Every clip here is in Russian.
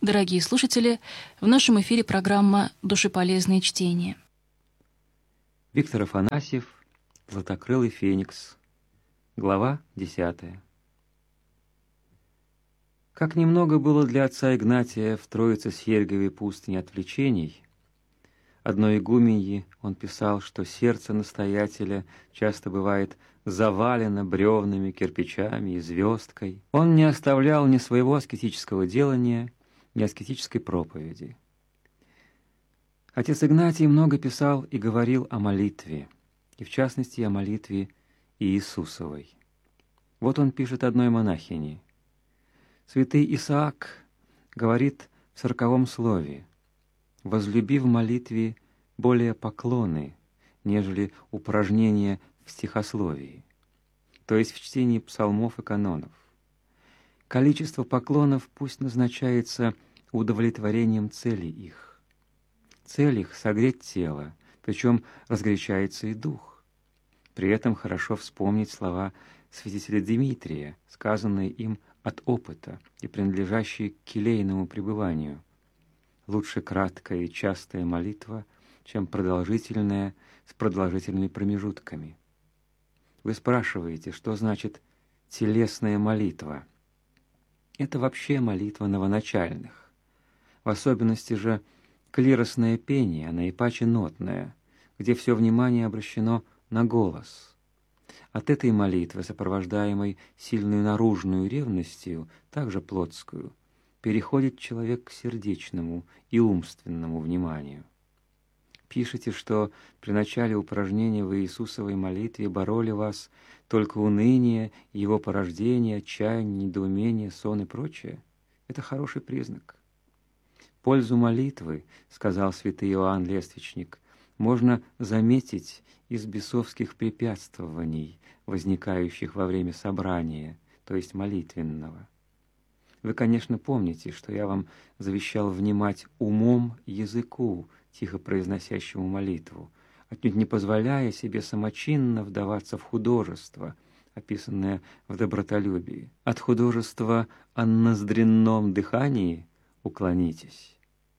Дорогие слушатели, в нашем эфире программа «Душеполезные чтения». Виктор Афанасьев, «Златокрылый феникс», глава 10. Как немного было для отца Игнатия в Троице-Сергиевой пустыне отвлечений, одной игуменьи он писал, что сердце настоятеля часто бывает завалено бревнами, кирпичами и звездкой. Он не оставлял ни своего аскетического делания, ни аскетической проповеди. Отец Игнатий много писал и говорил о молитве, и в частности о молитве Иисусовой. Вот он пишет одной монахине: «Святый Исаак говорит в 40 слове: возлюби в молитве более поклоны, нежели упражнения в стихословии», то есть в чтении псалмов и канонов. Количество поклонов пусть назначается удовлетворением цели их. Цель их — согреть тело, причем разгорячается и дух. При этом хорошо вспомнить слова святителя Дмитрия, сказанные им от опыта и принадлежащие к келейному пребыванию. Лучше краткая и частая молитва, чем продолжительная с продолжительными промежутками. Вы спрашиваете, что значит телесная молитва? Это вообще молитва новоначальных. В особенности же клиросное пение, а наипаче нотное, где все внимание обращено на голос. От этой молитвы, сопровождаемой сильной наружную ревностью, также плотскую, переходит человек к сердечному и умственному вниманию. Пишете, что при начале упражнения в Иисусовой молитве бороли вас только уныние, его порождение, отчаяние, недоумение, сон и прочее. Это хороший признак. Пользу молитвы, сказал святый Иоанн Лествичник, можно заметить из бесовских препятствований, возникающих во время собрания, то есть молитвенного. Вы, конечно, помните, что я вам завещал внимать умом языку, тихо произносящему молитву, отнюдь не позволяя себе самочинно вдаваться в художество, описанное в добротолюбии. От художества о ноздренном дыхании уклонитесь.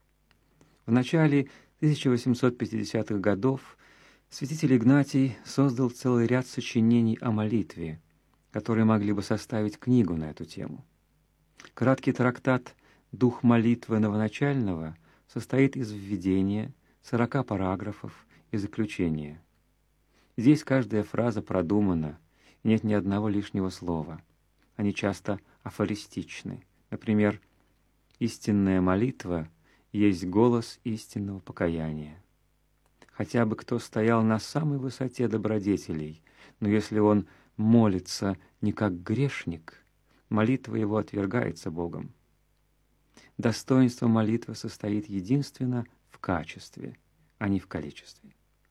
В начале 1850-х годов святитель Игнатий создал целый ряд сочинений о молитве, которые могли бы составить книгу на эту тему. Краткий трактат «Дух молитвы новоначального» состоит из введения, 40 параграфов и заключения. Здесь каждая фраза продумана, и нет ни одного лишнего слова. Они часто афористичны. Например, «Истинная молитва есть голос истинного покаяния». Хотя бы кто стоял на самой высоте добродетелей, но если он молится не как грешник, молитва его отвергается Богом. Достоинство молитвы состоит единственно в качестве, а не в количестве.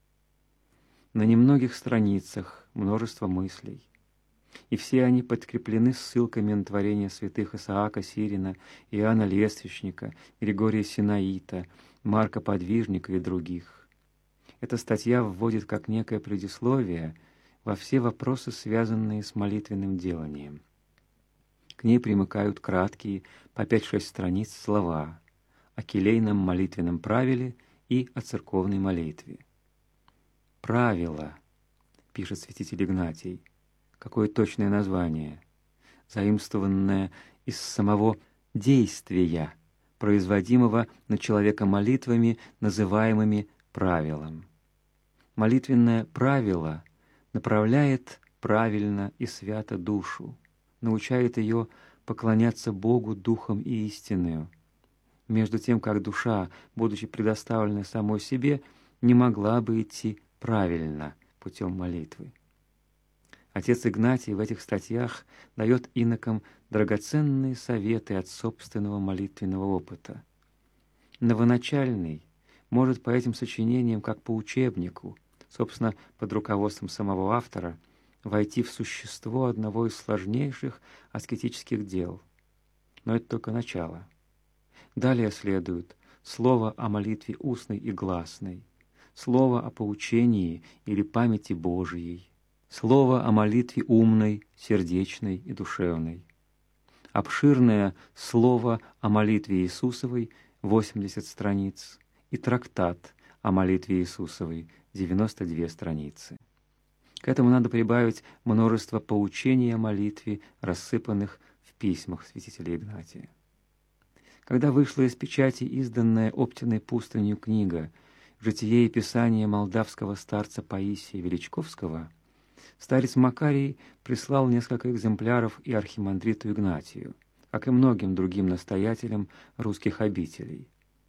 На немногих страницах множество мыслей, и все они подкреплены ссылками на творения святых Исаака Сирина, Иоанна Лествичника, Григория Синаита, Марка Подвижника и других. Эта статья вводит как некое предисловие во все вопросы, связанные с молитвенным деланием. К ней примыкают краткие, по 5-6 страниц, слова о келейном молитвенном правиле и о церковной молитве. «Правило», — пишет святитель Игнатий, какое точное название, заимствованное из самого действия, производимого над человеком молитвами, называемыми правилом. Молитвенное правило направляет правильно и свято душу, научает ее поклоняться Богу духом и истиною, между тем как душа, будучи предоставленной самой себе, не могла бы идти правильно путем молитвы. Отец Игнатий в этих статьях дает инокам драгоценные советы от собственного молитвенного опыта. Новоначальный может по этим сочинениям, как по учебнику, собственно, под руководством самого автора, войти в существо одного из сложнейших аскетических дел. Но это только начало. Далее следует слово о молитве устной и гласной, слово о поучении или памяти Божией, слово о молитве умной, сердечной и душевной. обширное слово о молитве Иисусовой, 80 страниц, и трактат о молитве Иисусовой, 92 страницы. К этому надо прибавить множество поучений о молитве, рассыпанных в письмах святителя Игнатия. Когда вышла из печати изданная Оптиной пустынью книга «Житие и писание молдавского старца Паисия Величковского», старец Макарий прислал несколько экземпляров и архимандриту Игнатию, как и многим другим настоятелям русских обителей.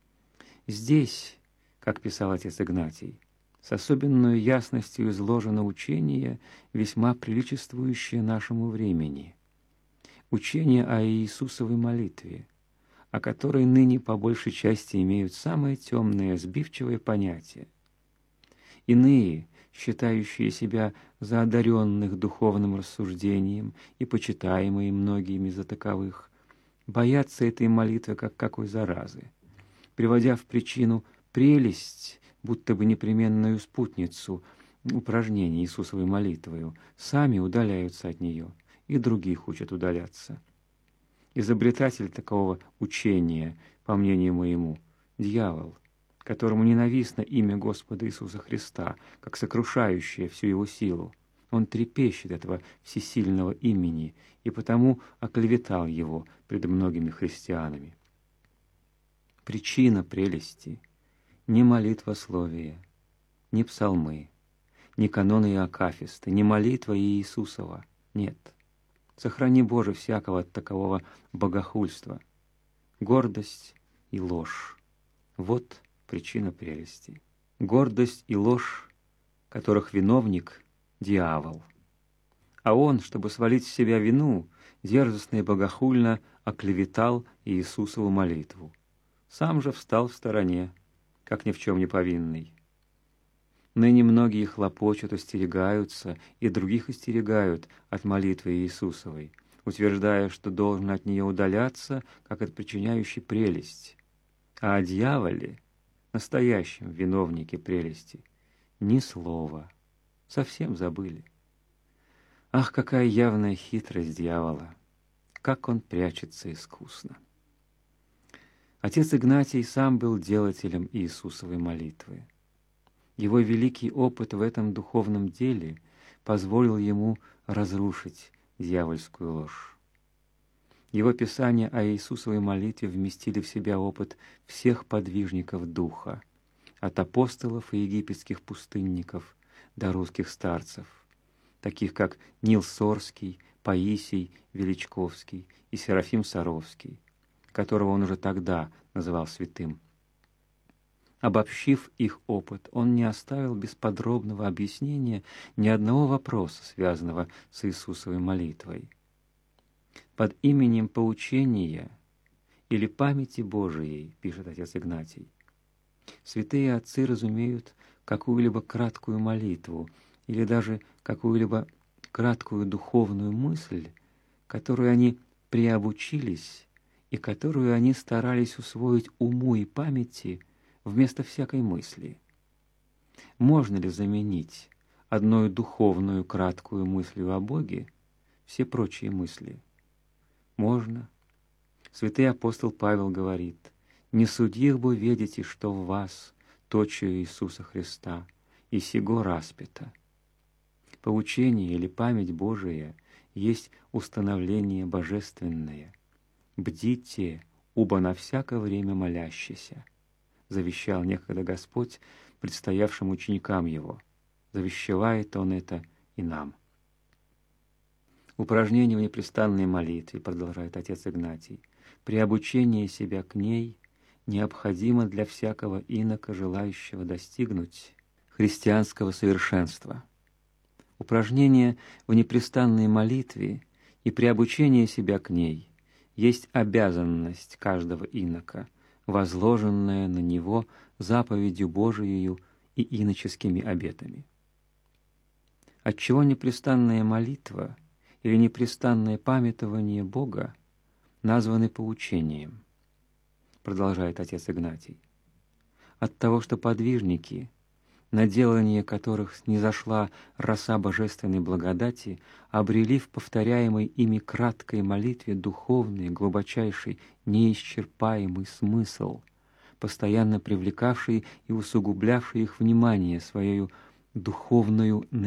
Здесь, как писал отец Игнатий, с особенной ясностью изложено учение, весьма приличествующее нашему времени. Учение о Иисусовой молитве, о которой ныне по большей части имеют самые темные, сбивчивые понятия. Иные, считающие себя за одаренных духовным рассуждением и почитаемые многими за таковых, боятся этой молитвы как какой заразы, приводя в причину прелесть, будто бы непременную спутницу упражнений Иисусовой молитвою, сами удаляются от нее и других учат удаляться. Изобретатель такого учения, по мнению моему, дьявол, которому ненавистно имя Господа Иисуса Христа, как сокрушающее всю его силу. Он трепещет этого всесильного имени и потому оклеветал его пред многими христианами. Причина прелести — не молитвословие, не псалмы, не каноны и акафисты, не молитва Иисусова, нет. Сохрани, Боже, всякого от такового богохульства. Гордость и ложь — вот причина прелести. Гордость и ложь, которых виновник — дьявол. А он, чтобы свалить с себя вину, дерзостно и богохульно оклеветал Иисусову молитву. Сам же встал в стороне, как ни в чем не повинный. Ныне многие хлопочут, остерегаются, и других остерегают от молитвы Иисусовой, утверждая, что должен от нее удаляться, как от причиняющей прелесть. А о дьяволе, настоящем виновнике прелести, ни слова, совсем забыли. Ах, какая явная хитрость дьявола! Как он прячется искусно! Отец Игнатий сам был делателем Иисусовой молитвы. Его великий опыт в этом духовном деле позволил ему разрушить дьявольскую ложь. Его писания о Иисусовой молитве вместили в себя опыт всех подвижников Духа, от апостолов и египетских пустынников до русских старцев, таких как Нил Сорский, Паисий Величковский и Серафим Саровский, которого он уже тогда называл святым. Обобщив их опыт, он не оставил без подробного объяснения ни одного вопроса, связанного с Иисусовой молитвой. Под именем поучения или памяти Божией, пишет отец Игнатий, святые отцы разумеют какую-либо краткую молитву или даже какую-либо краткую духовную мысль, которую они приобучились и которую они старались усвоить уму и памяти вместо всякой мысли. Можно ли заменить одной духовную краткую мыслью о Боге все прочие мысли? Можно. Святый апостол Павел говорит: «Не судих бы ведите, что в вас, точию Иисуса Христа, и сего распято». Поучение или память Божия есть установление божественное. «Бдите, убо на всякое время молящийся», завещал некогда Господь предстоявшим ученикам Его. Завещевает Он это и нам. Упражнение в непрестанной молитве, продолжает отец Игнатий, при обучении себя к ней необходимо для всякого инока, желающего достигнуть христианского совершенства. Упражнение в непрестанной молитве и при обучении себя к ней есть обязанность каждого инока, возложенная на него заповедью Божией и иноческими обетами. Отчего непрестанная молитва или непрестанное памятование Бога названы поучением, продолжает отец Игнатий. От того, что подвижники на делание которых снизошла роса божественной благодати, обрели в повторяемой ими краткой молитве духовный, глубочайший, неисчерпаемый смысл, постоянно привлекавший и усугублявший их внимание своею духовною